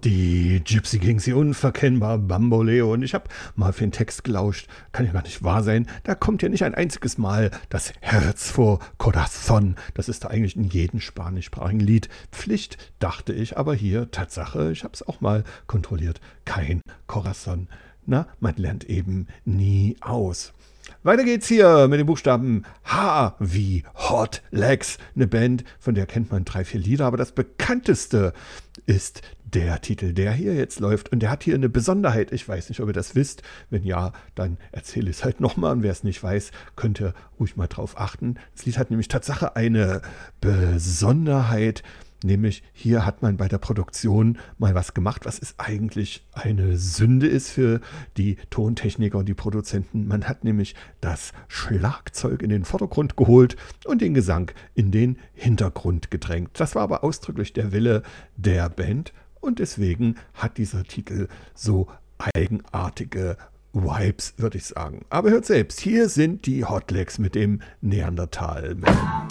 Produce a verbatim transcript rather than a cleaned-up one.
Die Gypsy Kings, die unverkennbar Bamboleo. Und ich habe mal für den Text gelauscht. Kann ja gar nicht wahr sein. Da kommt ja nicht ein einziges Mal das Herz vor Corazon. Das ist da eigentlich in jedem spanischsprachigen Lied Pflicht, dachte ich. Aber hier, Tatsache, ich habe es auch mal kontrolliert. Kein Corazon. Na, man lernt eben nie aus. Weiter geht's hier mit den Buchstaben H wie Hot Legs. Eine Band, von der kennt man drei, vier Lieder, aber das bekannteste ist der Titel, der hier jetzt läuft. Und der hat hier eine Besonderheit. Ich weiß nicht, ob ihr das wisst. Wenn ja, dann erzähle ich es halt nochmal. Und wer es nicht weiß, könnt ihr ruhig mal drauf achten. Das Lied hat nämlich Tatsache eine Besonderheit. Nämlich hier hat man bei der Produktion mal was gemacht, was ist eigentlich eine Sünde ist für die Tontechniker und die Produzenten. Man hat nämlich das Schlagzeug in den Vordergrund geholt und den Gesang in den Hintergrund gedrängt. Das war aber ausdrücklich der Wille der Band und deswegen hat dieser Titel so eigenartige Vibes, würde ich sagen. Aber hört selbst, hier sind die Hot Legs mit dem Neandertal-Man.